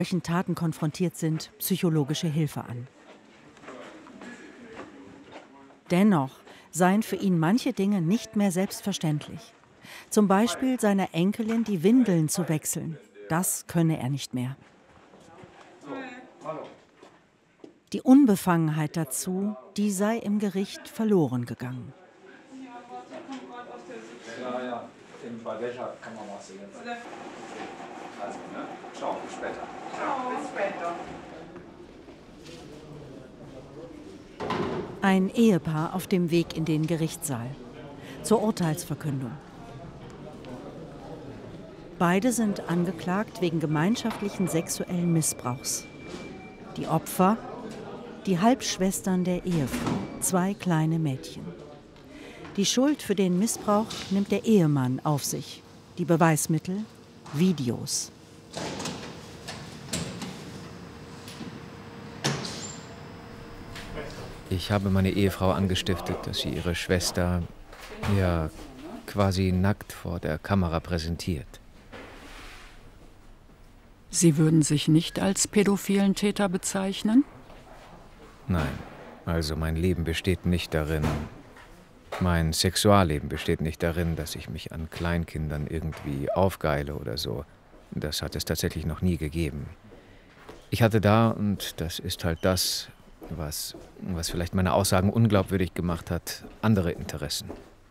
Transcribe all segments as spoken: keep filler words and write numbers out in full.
solchen Taten konfrontiert sind, psychologische Hilfe an. Dennoch seien für ihn manche Dinge nicht mehr selbstverständlich. Zum Beispiel seiner Enkelin die Windeln zu wechseln. Das könne er nicht mehr. Die Unbefangenheit dazu, die sei im Gericht verloren gegangen. Ja, ja, bei welcher Kamera machst du jetzt? Also, ne? Ciao, bis später. Ciao, bis später. Ein Ehepaar auf dem Weg in den Gerichtssaal. Zur Urteilsverkündung. Beide sind angeklagt wegen gemeinschaftlichen sexuellen Missbrauchs. Die Opfer, die Halbschwestern der Ehefrau, zwei kleine Mädchen. Die Schuld für den Missbrauch nimmt der Ehemann auf sich. Die Beweismittel: Videos. Ich habe meine Ehefrau angestiftet, dass sie ihre Schwester ja quasi nackt vor der Kamera präsentiert. Sie würden sich nicht als pädophilen Täter bezeichnen? Nein, also mein Leben besteht nicht darin, mein Sexualleben besteht nicht darin, dass ich mich an Kleinkindern irgendwie aufgeile oder so. Das hat es tatsächlich noch nie gegeben. Ich hatte da, und das ist halt das, was, was vielleicht meine Aussagen unglaubwürdig gemacht hat, andere Interessen.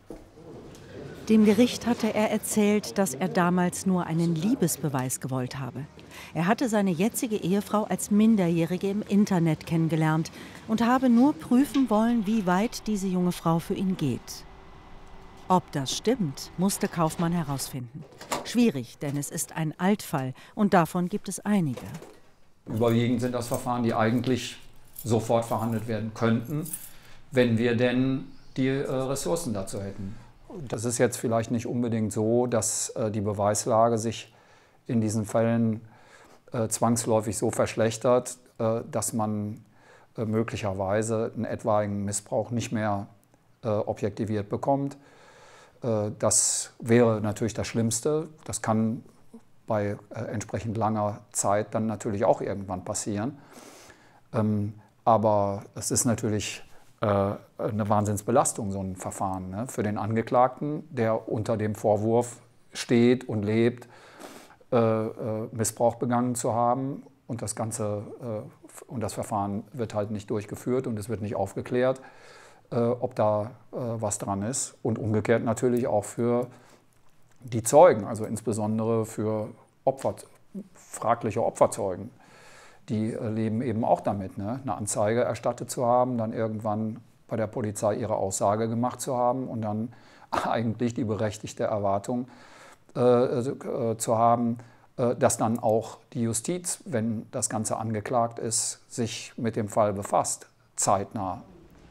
Dem Gericht hatte er erzählt, dass er damals nur einen Liebesbeweis gewollt habe. Er hatte seine jetzige Ehefrau als Minderjährige im Internet kennengelernt und habe nur prüfen wollen, wie weit diese junge Frau für ihn geht. Ob das stimmt, musste Kaufmann herausfinden. Schwierig, denn es ist ein Altfall und davon gibt es einige. Überwiegend sind das Verfahren, die eigentlich sofort verhandelt werden könnten, wenn wir denn die äh, Ressourcen dazu hätten. Das ist jetzt vielleicht nicht unbedingt so, dass äh, die Beweislage sich in diesen Fällen äh, zwangsläufig so verschlechtert, äh, dass man äh, möglicherweise einen etwaigen Missbrauch nicht mehr äh, objektiviert bekommt. Äh, das wäre natürlich das Schlimmste. Das kann bei äh, entsprechend langer Zeit dann natürlich auch irgendwann passieren. Ähm, aber es ist natürlich eine Wahnsinnsbelastung, so ein Verfahren, ne? Für den Angeklagten, der unter dem Vorwurf steht und lebt, äh, äh, Missbrauch begangen zu haben. Und das Ganze, äh, und das Verfahren wird halt nicht durchgeführt und es wird nicht aufgeklärt, äh, ob da äh, was dran ist. Und umgekehrt natürlich auch für die Zeugen, also insbesondere für Opfer, fragliche Opferzeugen. Die leben eben auch damit, ne? Eine Anzeige erstattet zu haben, dann irgendwann bei der Polizei ihre Aussage gemacht zu haben und dann eigentlich die berechtigte Erwartung äh, äh, zu haben, äh, dass dann auch die Justiz, wenn das Ganze angeklagt ist, sich mit dem Fall befasst, zeitnah.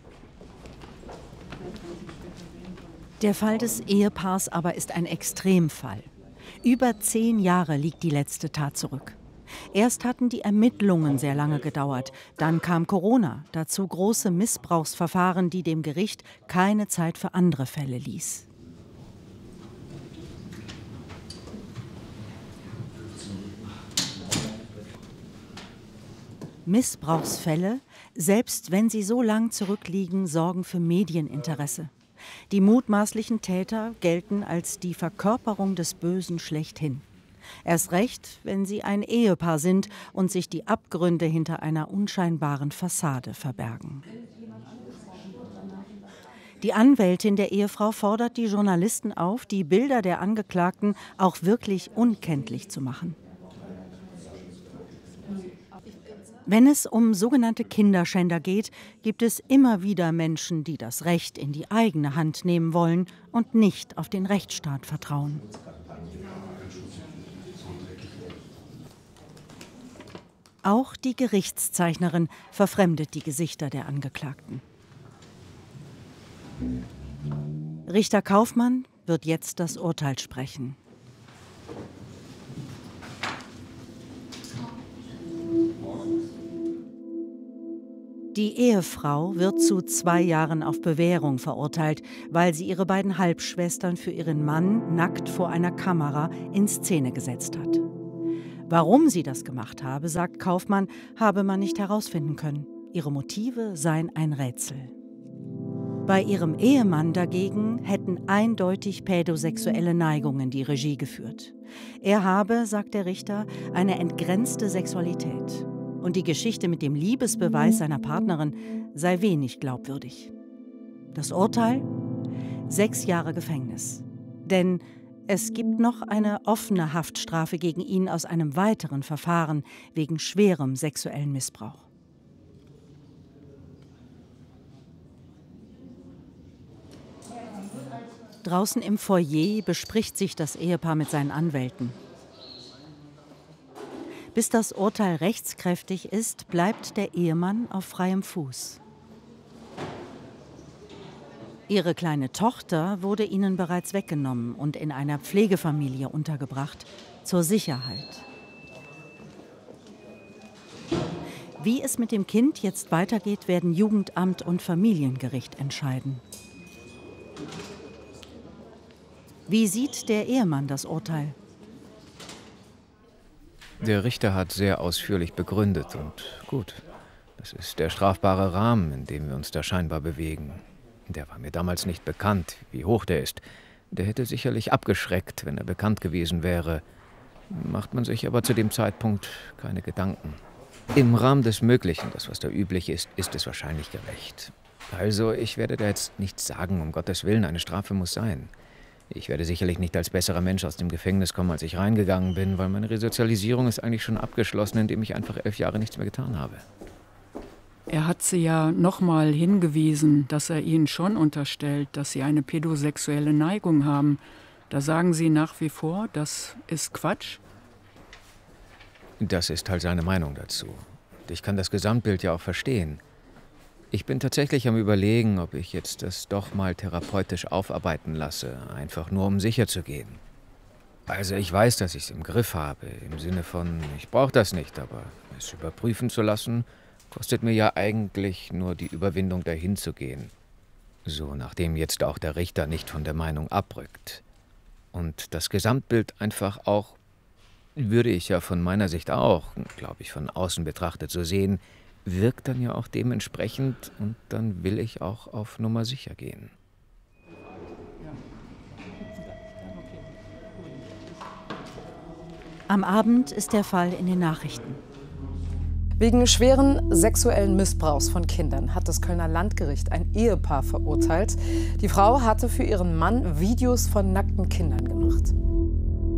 Der Fall des Ehepaars aber ist ein Extremfall. Über zehn Jahre liegt die letzte Tat zurück. Erst hatten die Ermittlungen sehr lange gedauert, dann kam Corona, dazu große Missbrauchsverfahren, die dem Gericht keine Zeit für andere Fälle ließ. Missbrauchsfälle, selbst wenn sie so lang zurückliegen, sorgen für Medieninteresse. Die mutmaßlichen Täter gelten als die Verkörperung des Bösen schlechthin. Erst recht, wenn sie ein Ehepaar sind und sich die Abgründe hinter einer unscheinbaren Fassade verbergen. Die Anwältin der Ehefrau fordert die Journalisten auf, die Bilder der Angeklagten auch wirklich unkenntlich zu machen. Wenn es um sogenannte Kinderschänder geht, gibt es immer wieder Menschen, die das Recht in die eigene Hand nehmen wollen und nicht auf den Rechtsstaat vertrauen. Auch die Gerichtszeichnerin verfremdet die Gesichter der Angeklagten. Richter Kaufmann wird jetzt das Urteil sprechen. Die Ehefrau wird zu zwei Jahren auf Bewährung verurteilt, weil sie ihre beiden Halbschwestern für ihren Mann nackt vor einer Kamera in Szene gesetzt hat. Warum sie das gemacht habe, sagt Kaufmann, habe man nicht herausfinden können. Ihre Motive seien ein Rätsel. Bei ihrem Ehemann dagegen hätten eindeutig pädosexuelle Neigungen die Regie geführt. Er habe, sagt der Richter, eine entgrenzte Sexualität. Und die Geschichte mit dem Liebesbeweis seiner Partnerin sei wenig glaubwürdig. Das Urteil? Sechs Jahre Gefängnis. Denn es gibt noch eine offene Haftstrafe gegen ihn aus einem weiteren Verfahren wegen schwerem sexuellen Missbrauch. Draußen im Foyer bespricht sich das Ehepaar mit seinen Anwälten. Bis das Urteil rechtskräftig ist, bleibt der Ehemann auf freiem Fuß. Ihre kleine Tochter wurde ihnen bereits weggenommen und in einer Pflegefamilie untergebracht, zur Sicherheit. Wie es mit dem Kind jetzt weitergeht, werden Jugendamt und Familiengericht entscheiden. Wie sieht der Ehemann das Urteil? Der Richter hat sehr ausführlich begründet und gut, das ist der strafbare Rahmen, in dem wir uns da scheinbar bewegen. Der war mir damals nicht bekannt, wie hoch der ist. Der hätte sicherlich abgeschreckt, wenn er bekannt gewesen wäre. Macht man sich aber zu dem Zeitpunkt keine Gedanken. Im Rahmen des Möglichen, das was da üblich ist, ist es wahrscheinlich gerecht. Also ich werde da jetzt nichts sagen, um Gottes Willen, eine Strafe muss sein. Ich werde sicherlich nicht als besserer Mensch aus dem Gefängnis kommen, als ich reingegangen bin, weil meine Resozialisierung ist eigentlich schon abgeschlossen, indem ich einfach elf Jahre nichts mehr getan habe. Er hat Sie ja nochmal hingewiesen, dass er Ihnen schon unterstellt, dass Sie eine pädosexuelle Neigung haben. Da sagen Sie nach wie vor, das ist Quatsch? Das ist halt seine Meinung dazu. Und ich kann das Gesamtbild ja auch verstehen. Ich bin tatsächlich am Überlegen, ob ich jetzt das doch mal therapeutisch aufarbeiten lasse, einfach nur um sicher zu gehen. Also ich weiß, dass ich es im Griff habe, im Sinne von, ich brauche das nicht, aber es überprüfen zu lassen, kostet mir ja eigentlich nur die Überwindung, dahin zu gehen. So, nachdem jetzt auch der Richter nicht von der Meinung abrückt. Und das Gesamtbild einfach auch, würde ich ja von meiner Sicht auch, glaube ich, von außen betrachtet so sehen, wirkt dann ja auch dementsprechend und dann will ich auch auf Nummer sicher gehen. Am Abend ist der Fall in den Nachrichten. Wegen schweren sexuellen Missbrauchs von Kindern hat das Kölner Landgericht ein Ehepaar verurteilt. Die Frau hatte für ihren Mann Videos von nackten Kindern gemacht.